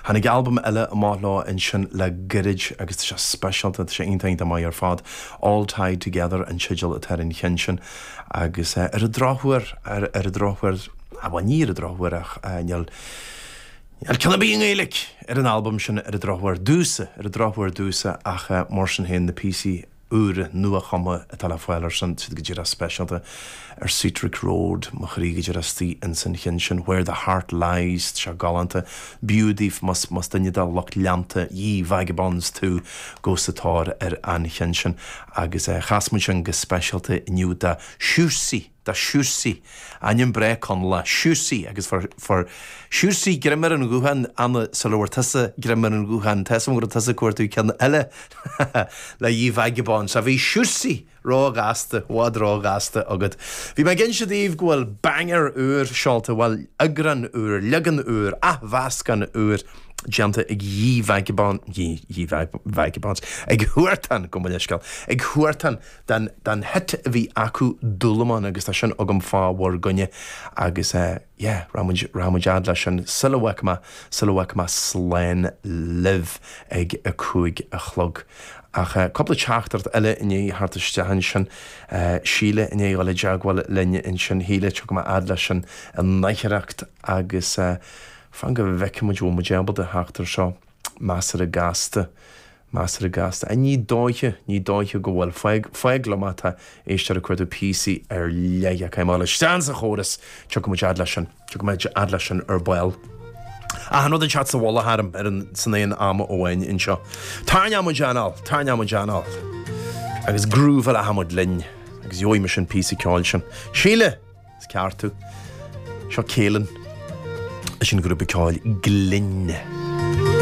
Hannig album eile má lá in sin le girid agus se specialta sé intainta mai ar fad All Tied Together an sigil a tar in chin agus ar a dráhuair a bhain níor a dráhuairach neall cinna bíon éilig ar an album sin ar a dráhuair dúsa ach mar sin hen na PC ure nua chama a tal foiler san sydd gyda'r specialta Citric Road ma chri gyda'r sti in san hinshin Where the Heart Lies tra galanta Beaudif mas dynnu da loch lianta Yi Vagabonds to gosatar an hinshin agus chasmun sin gy specialta niw da Siwrsi anion bre conla Siwrsi agus for Siwrsi grimmer yn gwhan anna sylwr tysa grimmer yn gwhan tesa mwr tysa cwrt yw can ele la Yi Vagabonds a fi Siwrsi rog asta wad rog asta agad fi mae gen sydd gwel banger ŵr sialta wel ygran ŵr lygan ŵr vasgan ŵr Janta ag Yi Vagabonds ag huartan gom ysgal ag huartan dan het vi acu dulaman agus ta sin agam fa war gunne agus Ramuj adla sin silhouette ma slen live ag a cuig a chlog ach couple chachtart elle in ei hartestehan sin Síle in ei ole jagwal linne in sin hele chukma adla sin an neicheracht agus Fanga vecchio mo jambal de hachtar seo Master Gasta a ní dóiche go bhfuil feig lomata éistar a chuir PC ar leia caiimála stanza chóras tucha muid adla sin ar bail. A hanod an chat sa walla harm ar an sannéon ama óhain in seo. Tarnia mo janal. Agus groove a hamod linn. Agus joim sin PC ceáil sin. Síle, is ceartú. Seo célan. Is sin grúpa ceáil glynne.